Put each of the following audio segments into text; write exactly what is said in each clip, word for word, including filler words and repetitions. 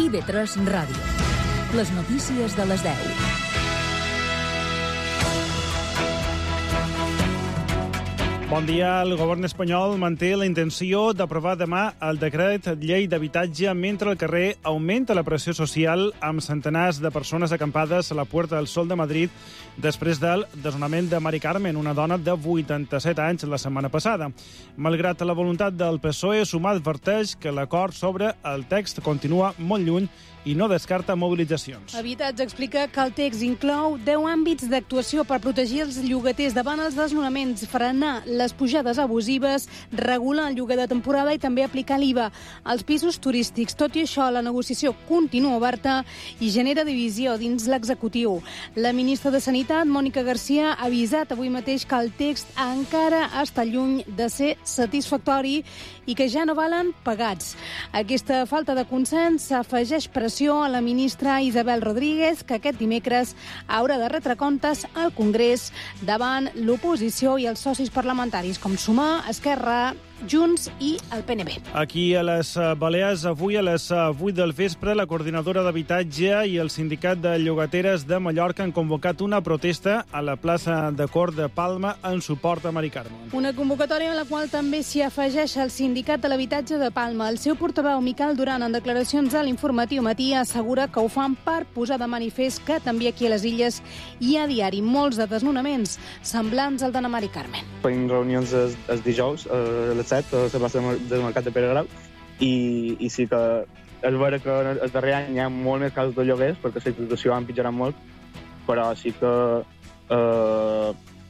I V tres Ràdio. Les notícies de les deu. Bon dia. El govern espanyol manté la intenció d'aprovar demà el decret llei d'habitatge mentre al carrer augmenta la pressió social amb centenars de persones acampades a la Puerta del Sol de Madrid després del desnonament de Mari Carmen, una dona de vuitanta-set anys, la setmana passada. Malgrat la voluntat del P S O E, Sumar adverteix que l'acord sobre el text continua molt lluny i no descarta mobilitzacions. Habitatge explica que el text inclou deu àmbits d'actuació per protegir els llogaters davant els desnonaments, frenar les pujades abusives, regular el lloguer de temporada i també aplicar l'I V A als pisos turístics. Tot i això, la negociació continua oberta i genera divisió dins l'executiu. La ministra de Sanitat, Mònica Garcia, ha avisat avui mateix que el text encara està lluny de ser satisfactori i que ja no valen pagats. Aquesta falta de consens afegeix pressió a la ministra Isabel Rodríguez, que aquest dimecres haurà de retre comptes al Congrés davant l'oposició i els socis parlamentaris com Sumar, Esquerra, Junts i el P N B. Aquí a les Balears, avui a les vuit del vespre, la coordinadora d'habitatge i el sindicat de llogateres de Mallorca han convocat una protesta a la plaça de Cort de Palma en suport a Mari Carmen. Una convocatòria en la qual també s'hi afegeix el sindicat de l'habitatge de Palma. El seu portaveu, Miquel Duran, en declaracions a l'informatiu Matí, assegura que ho fan per posar de manifest que també aquí a les Illes hi ha diari molts de desnonaments semblants al de la Mari Carmen. Fem reunions el, el dijous a les set a la plaça del Mercat de Pere Grau i, i sí que és vera que el darrer any hi ha molt més casos de lloguers perquè la situació ha empitjorat molt, però sí que eh,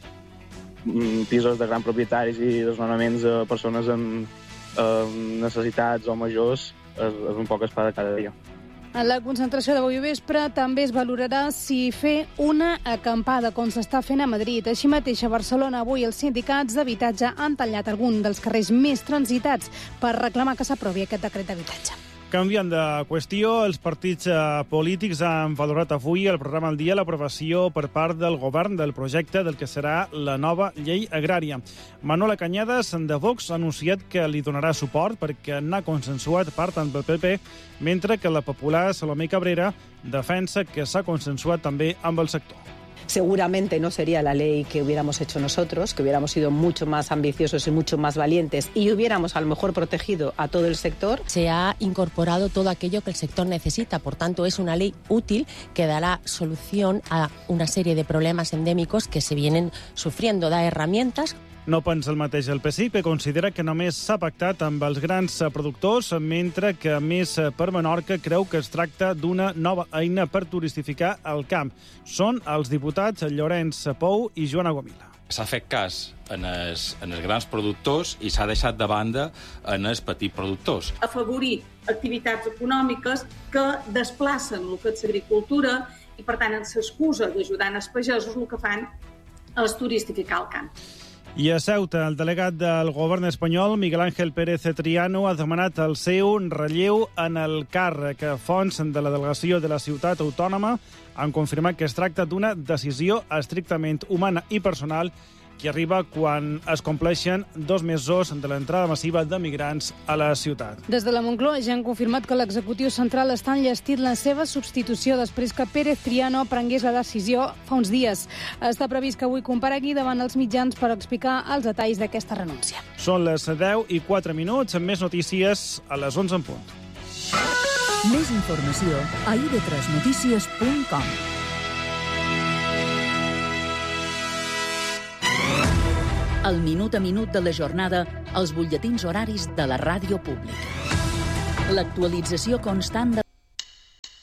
pisos de grans propietaris i desnonaments a persones amb, amb necessitats o majors és, és un poc espada cada dia. En la concentració d'avui vespre també es valorarà si fer una acampada, com s'està fent a Madrid. Així mateix, a Barcelona, avui els sindicats d'habitatge han tallat algun dels carrers més transitats per reclamar que s'aprovi aquest decret d'habitatge. Canviant de qüestió, els partits polítics han valorat avui el programa al dia l'aprovació per part del govern del projecte del que serà la nova llei agrària. Manuela Cañadas, de Vox, ha anunciat que li donarà suport perquè n'ha consensuat part amb el P P, mentre que la popular Salomé Cabrera defensa que s'ha consensuat també amb el sector. Seguramente no sería la ley que hubiéramos hecho nosotros, que hubiéramos sido mucho más ambiciosos y mucho más valientes y hubiéramos a lo mejor protegido a todo el sector. Se ha incorporado todo aquello que el sector necesita, por tanto es una ley útil que dará solución a una serie de problemas endémicos que se vienen sufriendo, da herramientas. No pensa el mateix el P S I, que considera que només s'ha pactat amb els grans productors, mentre que Més per Menorca creu que es tracta d'una nova eina per turistificar el camp. Són els diputats Llorenç Pou i Joan Aguamila. S'ha fet cas en els, en els grans productors i s'ha deixat de banda en els petits productors. Afavorir activitats econòmiques que desplacen el que és l'agricultura i, per tant, amb l'excusa d'ajudar els pagesos, el que fan és turistificar el camp. I a Ceuta, el delegat del govern espanyol, Miguel Ángel Pérez Triano, ha demanat el seu relleu en el càrrec. Fonts de la delegació de la ciutat autònoma han confirmat que es tracta d'una decisió estrictament humana i personal que arriba quan es compleixen dos mesos de l'entrada massiva de migrants a la ciutat. Des de la Moncloa ja han confirmat que l'executiu central està enllestint la seva substitució després que Pérez Triano prengués la decisió fa uns dies. Està previst que avui comparegui davant els mitjans per explicar els detalls d'aquesta renúncia. Són les deu i quatre minuts, amb més notícies a les onze en punt. Més informació a i v tres notícies punt com. El minut a minut de la jornada als butlletins horaris de la ràdio pública. L'actualització constant de